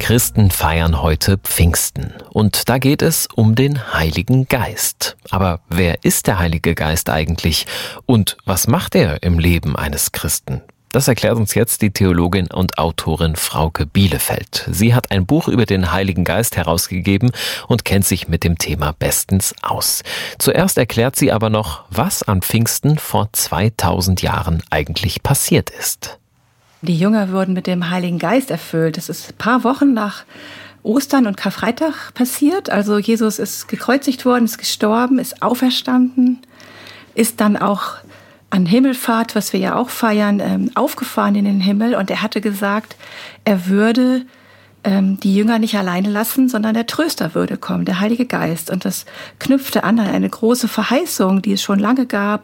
Christen feiern heute Pfingsten und da geht es um den Heiligen Geist. Aber wer ist der Heilige Geist eigentlich und was macht er im Leben eines Christen? Das erklärt uns jetzt die Theologin und Autorin Frauke Bielefeld. Sie hat ein Buch über den Heiligen Geist herausgegeben und kennt sich mit dem Thema bestens aus. Zuerst erklärt sie aber noch, was an Pfingsten vor 2000 Jahren eigentlich passiert ist. Die Jünger wurden mit dem Heiligen Geist erfüllt. Das ist ein paar Wochen nach Ostern und Karfreitag passiert. Also Jesus ist gekreuzigt worden, ist gestorben, ist auferstanden, ist dann auch an Himmelfahrt, was wir ja auch feiern, aufgefahren in den Himmel. Und er hatte gesagt, er würde die Jünger nicht alleine lassen, sondern der Tröster würde kommen, der Heilige Geist. Und das knüpfte an eine große Verheißung, die es schon lange gab.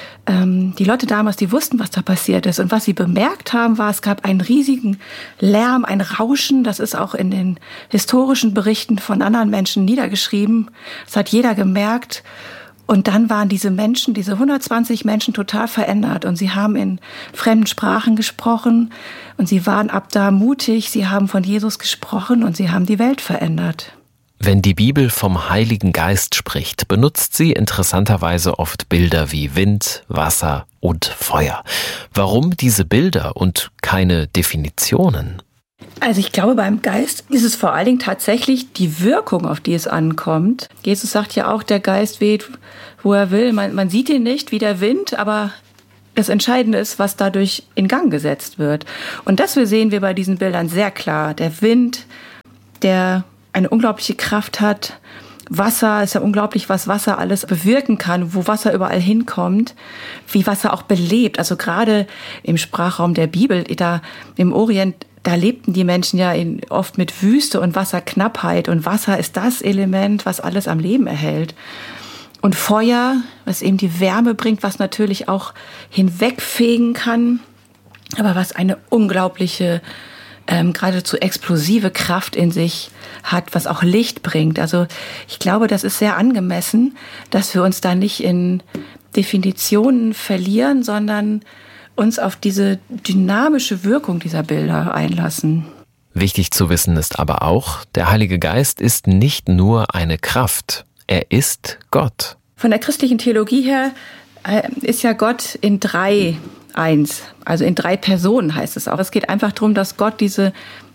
Die Leute damals, die wussten, was da passiert ist. Und was sie bemerkt haben, war, es gab einen riesigen Lärm, ein Rauschen. Das ist auch in den historischen Berichten von anderen Menschen niedergeschrieben. Das hat jeder gemerkt. Und dann waren diese Menschen, diese 120 Menschen total verändert. Und sie haben in fremden Sprachen gesprochen. Und sie waren ab da mutig. Sie haben von Jesus gesprochen und sie haben die Welt verändert. Wenn die Bibel vom Heiligen Geist spricht, benutzt sie interessanterweise oft Bilder wie Wind, Wasser und Feuer. Warum diese Bilder und keine Definitionen? Also ich glaube, beim Geist ist es vor allen Dingen tatsächlich die Wirkung, auf die es ankommt. Jesus sagt ja auch, der Geist weht, wo er will. Man sieht ihn nicht wie der Wind, aber das Entscheidende ist, was dadurch in Gang gesetzt wird. Und das sehen wir bei diesen Bildern sehr klar. Der Wind, der eine unglaubliche Kraft hat. Wasser ist ja unglaublich, was Wasser alles bewirken kann, wo Wasser überall hinkommt, wie Wasser auch belebt. Also gerade im Sprachraum der Bibel, da im Orient, da lebten die Menschen ja oft mit Wüste und Wasserknappheit. Und Wasser ist das Element, was alles am Leben erhält. Und Feuer, was eben die Wärme bringt, was natürlich auch hinwegfegen kann, aber was eine unglaubliche geradezu explosive Kraft in sich hat, was auch Licht bringt. Also ich glaube, das ist sehr angemessen, dass wir uns da nicht in Definitionen verlieren, sondern uns auf diese dynamische Wirkung dieser Bilder einlassen. Wichtig zu wissen ist aber auch, der Heilige Geist ist nicht nur eine Kraft, er ist Gott. Von der christlichen Theologie her ist ja Gott in drei eins, also in drei Personen heißt es auch. Es geht einfach darum, dass Gott diese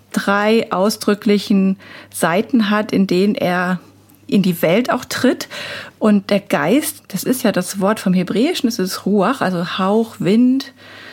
drei ausdrücklichen Seiten hat, in denen er in die Welt auch tritt. Und der Geist, das ist ja das Wort vom Hebräischen, das ist Ruach, also Hauch, Wind,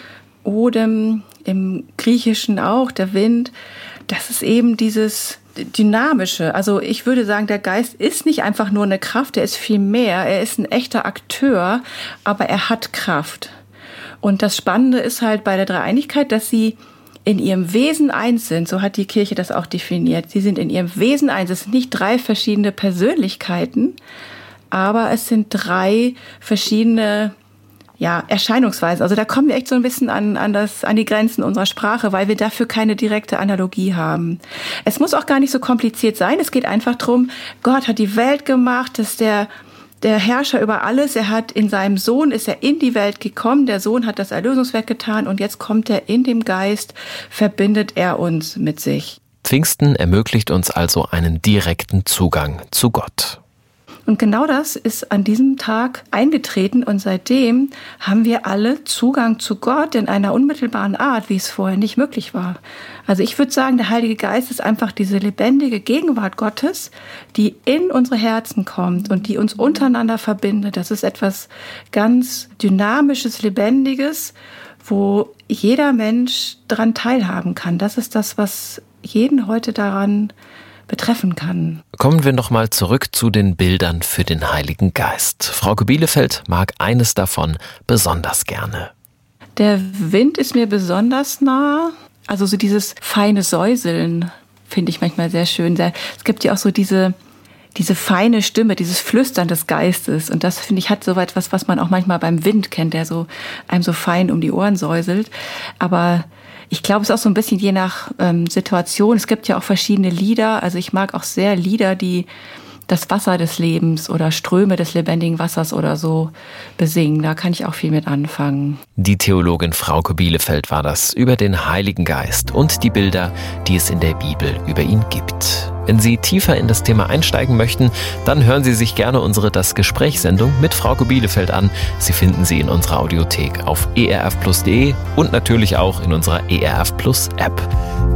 Odem, im Griechischen auch, der Wind. Das ist eben dieses Dynamische. Also ich würde sagen, der Geist ist nicht einfach nur eine Kraft, er ist viel mehr. Er ist ein echter Akteur, aber er hat Kraft. Und das Spannende ist halt bei der Dreieinigkeit, dass sie in ihrem Wesen eins sind. So hat die Kirche das auch definiert. Sie sind in ihrem Wesen eins. Es sind nicht drei verschiedene Persönlichkeiten, aber es sind drei verschiedene Erscheinungsweisen. Also da kommen wir echt so ein bisschen an die Grenzen unserer Sprache, weil wir dafür keine direkte Analogie haben. Es muss auch gar nicht so kompliziert sein. Es geht einfach darum, Gott hat die Welt gemacht, dass der Herrscher über alles, er hat in seinem Sohn, ist er in die Welt gekommen, der Sohn hat das Erlösungswerk getan und jetzt kommt er in dem Geist, verbindet er uns mit sich. Pfingsten ermöglicht uns also einen direkten Zugang zu Gott. Und genau das ist an diesem Tag eingetreten und seitdem haben wir alle Zugang zu Gott in einer unmittelbaren Art, wie es vorher nicht möglich war. Also ich würde sagen, der Heilige Geist ist einfach diese lebendige Gegenwart Gottes, die in unsere Herzen kommt und die uns untereinander verbindet. Das ist etwas ganz Dynamisches, Lebendiges, wo jeder Mensch daran teilhaben kann. Das ist das, was jeden heute daran betreffen kann. Kommen wir nochmal zurück zu den Bildern für den Heiligen Geist. Frauke Bielefeld mag eines davon besonders gerne. Der Wind ist mir besonders nah. Also so dieses feine Säuseln finde ich manchmal sehr schön. Es gibt ja auch so diese feine Stimme, dieses Flüstern des Geistes. Und das, finde ich, hat so etwas, was man auch manchmal beim Wind kennt, der so einem so fein um die Ohren säuselt. Aber ich glaube, es ist auch so ein bisschen je nach Situation. Es gibt ja auch verschiedene Lieder. Also ich mag auch sehr Lieder, die das Wasser des Lebens oder Ströme des lebendigen Wassers oder so besingen. Da kann ich auch viel mit anfangen. Die Theologin Frauke Bielefeld war das über den Heiligen Geist und die Bilder, die es in der Bibel über ihn gibt. Wenn Sie tiefer in das Thema einsteigen möchten, dann hören Sie sich gerne unsere Das Gespräch-Sendung mit Frauke Bielefeld an. Sie finden sie in unserer Audiothek auf erfplus.de und natürlich auch in unserer ERF Plus App.